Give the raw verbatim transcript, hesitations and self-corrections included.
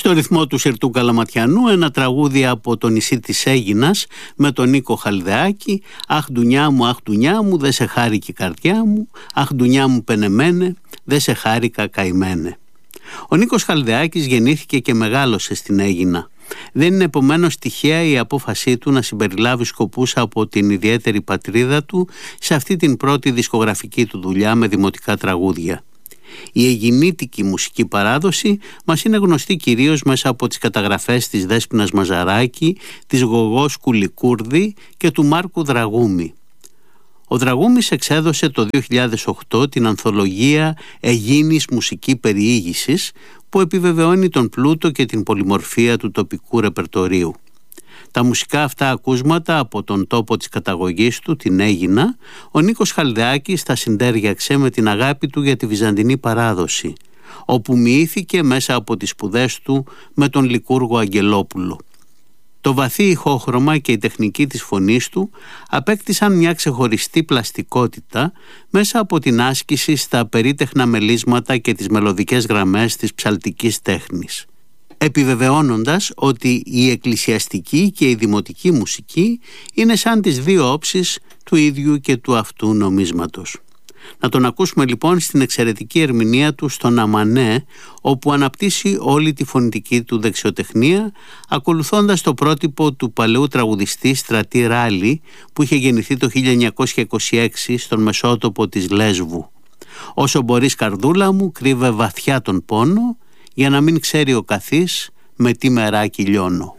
Στο ρυθμό του Συρτού Καλαματιανού ένα τραγούδι από το νησί της Αίγινας με τον Νίκο Χαλδεάκη. «Αχ ντουνιά μου, αχ ντουνιά μου, δε σε χάρηκε η καρδιά μου, αχ ντουνιά μου πενεμένε, δε σε χάρηκα καημένε». Ο Νίκος Χαλδεάκης γεννήθηκε και μεγάλωσε στην Αίγινα. Δεν είναι επομένως τυχαία η απόφασή του να συμπεριλάβει σκοπούς από την ιδιαίτερη πατρίδα του σε αυτή την πρώτη δισκογραφική του δουλειά με δημοτικά τραγούδια. Η αιγινήτικη μουσική παράδοση μας είναι γνωστή κυρίως μέσα από τις καταγραφές της Δέσποινας Μαζαράκη, της Γογός Κουλικούρδη και του Μάρκου Δραγούμη. Ο Δραγούμης εξέδωσε το δύο χιλιάδες οκτώ την ανθολογία «Αιγίνης μουσική περιήγησης» που επιβεβαιώνει τον πλούτο και την πολυμορφία του τοπικού ρεπερτορίου. Τα μουσικά αυτά ακούσματα από τον τόπο της καταγωγής του, την Αίγινα, ο Νίκος Χαλδεάκης τα συντέριαξε με την αγάπη του για τη βυζαντινή παράδοση, όπου μοιήθηκε μέσα από τις σπουδές του με τον Λικούργο Αγγελόπουλο. Το βαθύ ηχόχρωμα και η τεχνική της φωνής του απέκτησαν μια ξεχωριστή πλαστικότητα μέσα από την άσκηση στα περίτεχνα μελίσματα και τις μελωδικές γραμμές της ψαλτικής τέχνης, επιβεβαιώνοντας ότι η εκκλησιαστική και η δημοτική μουσική είναι σαν τις δύο όψεις του ίδιου και του αυτού νομίσματος. Να τον ακούσουμε λοιπόν στην εξαιρετική ερμηνεία του στον Αμανέ, όπου αναπτύσσει όλη τη φωνητική του δεξιοτεχνία, ακολουθώντας το πρότυπο του παλαιού τραγουδιστή Στρατή Ράλη, που είχε γεννηθεί το χίλια εννιακόσια είκοσι έξι στον μεσότοπο της Λέσβου. «Όσο μπορείς καρδούλα μου, κρύβε βαθιά τον πόνο, για να μην ξέρει ο καθής με τι μεράκι λιώνω».